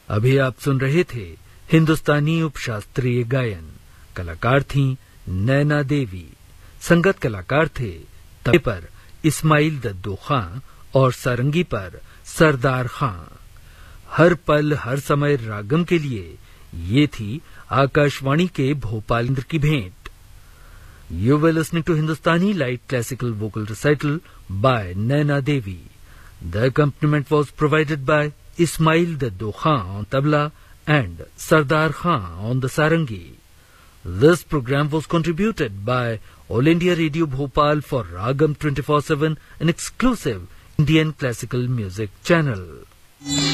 अभी आप सुन रहे थे हिंदुस्तानी उपशास्त्रीय गायन। कलाकार थीं नैना देवी। संगत कलाकार थे तबले पर इस्माइल दद्दू खां और सारंगी पर सरदार खां। हर पल हर समय रागम के लिए ये थी आकाशवाणी के भोपाल केंद्र की भेंट। You were listening to Hindustani light classical vocal recital by Naina Devi. The accompaniment was provided by Ismail Daddo Khan on tabla and Sardar Khan on the sarangi. This program was contributed by All India Radio Bhopal for Ragam 24/7, an exclusive Indian classical music channel.